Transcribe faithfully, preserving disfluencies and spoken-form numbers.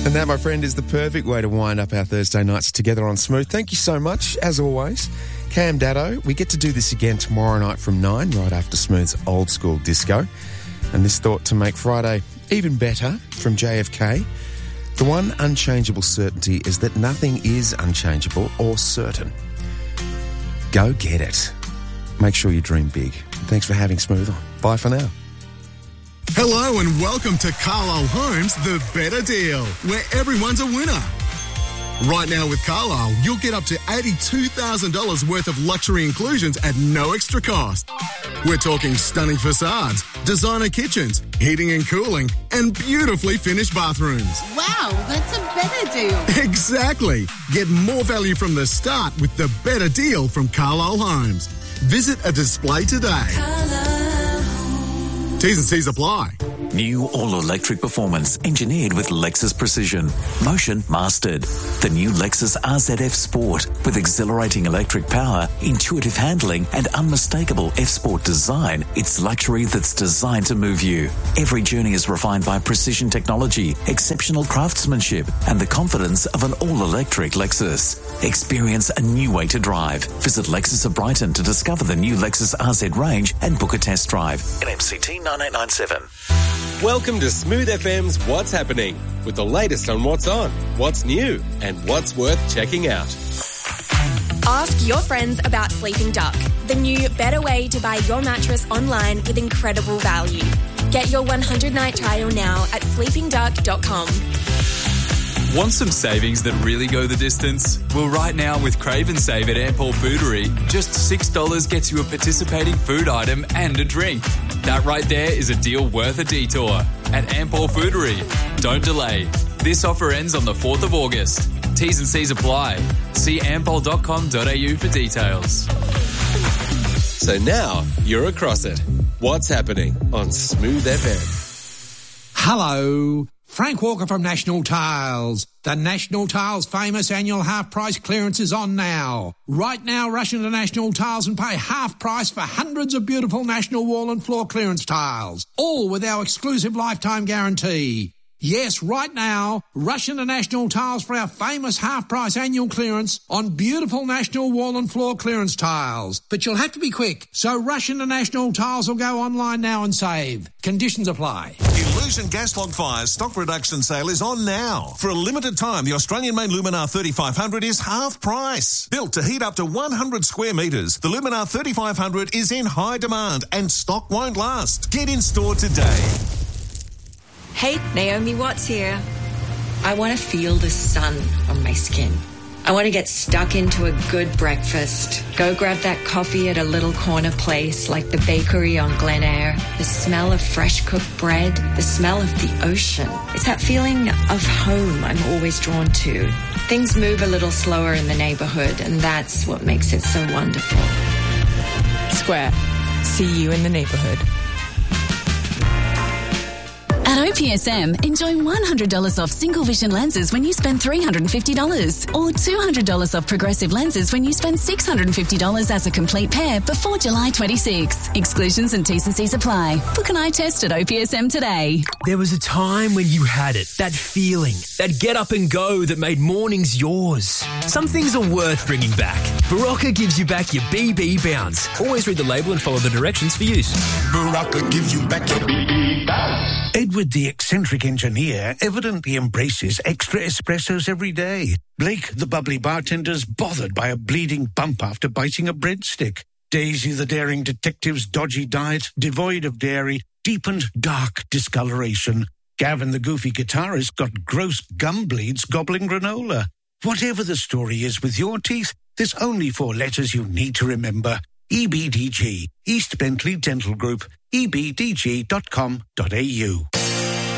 And that, my friend, is the perfect way to wind up our Thursday nights together on Smooth. Thank you so much, as always. Cam Daddo, we get to do this again tomorrow night from nine, right after Smooth's Old School Disco. And this thought to make Friday even better from J F K. The one unchangeable certainty is that nothing is unchangeable or certain. Go get it. Make sure you dream big. Thanks for having Smooth on. Bye for now. Hello and welcome to Carlisle Homes, the better deal, where everyone's a winner. Right now with Carlisle, you'll get up to eighty-two thousand dollars worth of luxury inclusions at no extra cost. We're talking stunning facades, designer kitchens, heating and cooling, and beautifully finished bathrooms. Wow, that's a better deal. Exactly. Get more value from the start with the better deal from Carlisle Homes. Visit a display today. T's and C's apply. New all-electric performance engineered with Lexus Precision. Motion mastered. The new Lexus R Z F Sport with exhilarating electric power, intuitive handling and unmistakable F-Sport design. It's luxury that's designed to move you. Every journey is refined by precision technology, exceptional craftsmanship and the confidence of an all-electric Lexus. Experience a new way to drive. Visit Lexus of Brighton to discover the new Lexus R Z range and book a test drive. N M C T nine eight nine seven. Welcome to Smooth F M's What's Happening, with the latest on what's on, what's new, and what's worth checking out. Ask your friends about Sleeping Duck, the new better way to buy your mattress online with incredible value. Get your one hundred night trial now at sleeping duck dot com. Want some savings that really go the distance? Well, right now with Crave and Save at Ampol Foodery, just six dollars gets you a participating food item and a drink. That right there is a deal worth a detour. At Ampol Foodery, don't delay. This offer ends on the fourth of August. T's and C's apply. See ampol dot com dot a u for details. So now you're across it. What's happening on Smooth F M? Hello. Frank Walker from National Tiles. The National Tiles famous annual half price clearance is on now. Right now, rush into National Tiles and pay half price for hundreds of beautiful national wall and floor clearance tiles, all with our exclusive lifetime guarantee. Yes, right now, rush into National Tiles for our famous half-price annual clearance on beautiful national wall and floor clearance tiles. But you'll have to be quick, so rush into National Tiles or go online now and save. Conditions apply. Illusion Gas Log Fire's stock reduction sale is on now. For a limited time, the Australian-made Luminar thirty-five hundred is half price. Built to heat up to one hundred square metres, the Luminar thirty-five hundred is in high demand and stock won't last. Get in store today. Hey, Naomi Watts here. I want to feel the sun on my skin. I want to get stuck into a good breakfast. Go grab that coffee at a little corner place like the bakery on Glen Eyre. The smell of fresh cooked bread. The smell of the ocean. It's that feeling of home I'm always drawn to. Things move a little slower in the neighbourhood, and that's what makes it so wonderful. Square. See you in the neighbourhood. At O P S M, enjoy one hundred dollars off single vision lenses when you spend three hundred fifty dollars or two hundred dollars off progressive lenses when you spend six hundred fifty dollars as a complete pair before July twenty-sixth. Exclusions and T's and C's apply. Book an eye test at O P S M today. There was a time when you had it, that feeling, that get up and go that made mornings yours. Some things are worth bringing back. Barocca gives you back your B B bounce. Always read the label and follow the directions for use. Barocca gives you back your B B bounce. Edward, the eccentric engineer, evidently embraces extra espressos every day. Blake, the bubbly bartender's bothered by a bleeding bump after biting a breadstick. Daisy, the daring detective's dodgy diet, devoid of dairy, deepened dark discoloration. Gavin, the goofy guitarist, got gross gum bleeds gobbling granola. Whatever the story is with your teeth, there's only four letters you need to remember. E B D G, East Bentley Dental Group, e b d g dot com dot a u.